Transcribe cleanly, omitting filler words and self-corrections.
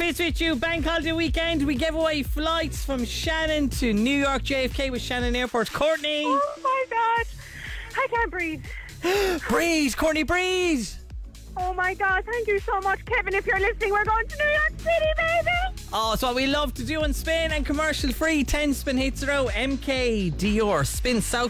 It's with you. Bank holiday weekend. We give away flights from Shannon to New York JFK with Shannon Airport. Courtney. Oh my God. I can't breathe. Breeze. Courtney, breeze. Oh my God. Thank you so much, Kevin. If you're listening, we're going to New York City, baby. Oh, it's what we love to do on Spin and commercial free. 10 spin hits a row. MK Dior. Spin south